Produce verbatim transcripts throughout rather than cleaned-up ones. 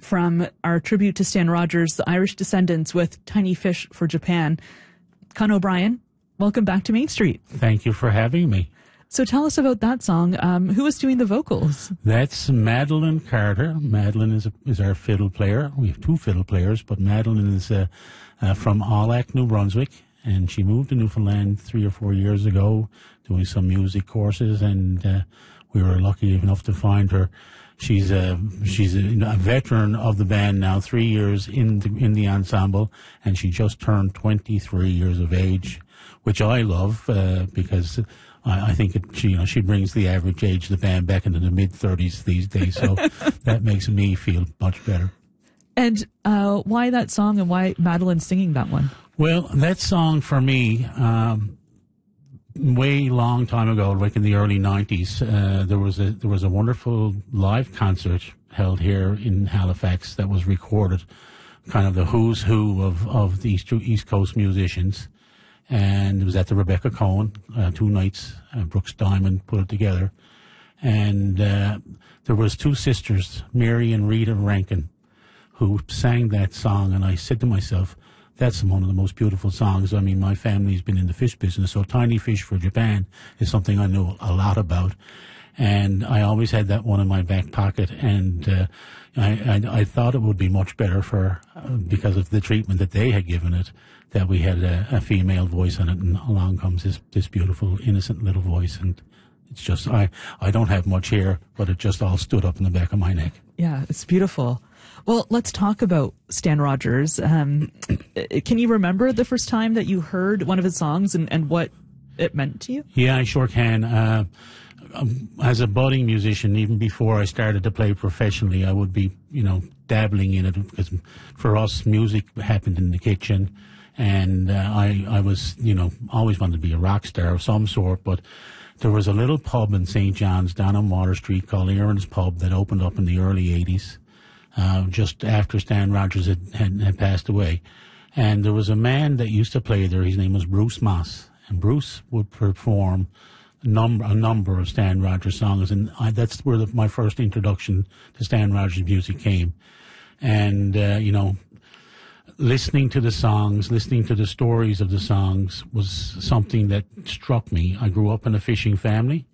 from our tribute to Stan Rogers, the Irish Descendants with Tiny Fish for Japan. Con O'Brien, welcome back to Main Street. Thank you for having me. So tell us about that song. Um, who was doing the vocals? That's Madeline Carter. Madeline is a, is our fiddle player. We have two fiddle players, but Madeline is uh, uh, from Allack, New Brunswick, and she moved to Newfoundland three or four years ago doing some music courses, and uh, we were lucky enough to find her. She's a she's a, a veteran of the band now, three years in the, in the ensemble, and she just turned twenty-three years of age, which I love uh, because I, I think it, she you know she brings the average age of the band back into the mid thirties these days, so that makes me feel much better. And uh, why that song, and why Madeline singing that one? Well, that song for me. Um, Way long time ago, like in the early nineties, uh, there was a there was a wonderful live concert held here in Halifax that was recorded, kind of the who's who of of the East, East Coast musicians, and it was at the Rebecca Cohen uh, two nights. Uh, Brooks Diamond put it together, and uh, there was two sisters, Mary and Rita Rankin, who sang that song, and I said to myself, that's one of the most beautiful songs. I mean, my family's been in the fish business, so Tiny Fish for Japan is something I know a lot about. And I always had that one in my back pocket, and uh, I, I, I thought it would be much better for, uh, because of the treatment that they had given it, that we had a, a female voice on it, and along comes this, this beautiful, innocent little voice, and it's just, I, I don't have much hair, but it just all stood up in the back of my neck. Yeah, it's beautiful. Well, let's talk about Stan Rogers. Um, can you remember the first time that you heard one of his songs and, and what it meant to you? Yeah, I sure can. Uh, um, as a budding musician, even before I started to play professionally, I would be, you know, dabbling in it, because for us, music happened in the kitchen, and uh, I, I was, you know, always wanted to be a rock star of some sort, but there was a little pub in Saint John's down on Water Street called Aaron's Pub that opened up in the early eighties. Uh, just after Stan Rogers had, had, had passed away. And there was a man that used to play there. His name was Bruce Moss. And Bruce would perform a number, a number of Stan Rogers songs. And I, that's where the, my first introduction to Stan Rogers music came. And, uh, you know, listening to the songs, listening to the stories of the songs was something that struck me. I grew up in a fishing family.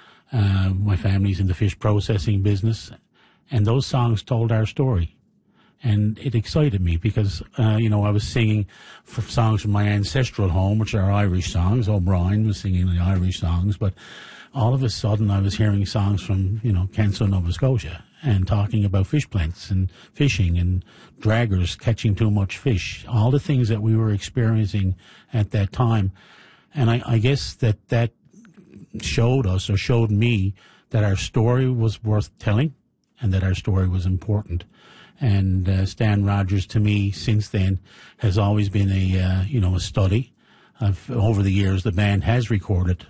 Uh, my family's in the fish processing business. And those songs told our story. And it excited me because, uh, you know, I was singing for songs from my ancestral home, which are Irish songs. O'Brien was singing the Irish songs. But all of a sudden I was hearing songs from, you know, Canso, Nova Scotia, and talking about fish plants and fishing and draggers catching too much fish. All the things that we were experiencing at that time. And I, I guess that that showed us, or showed me, that our story was worth telling, and that our story was important. And uh, Stan Rogers, to me, since then, has always been a, uh, you know, a study. I've, over the years, the band has recorded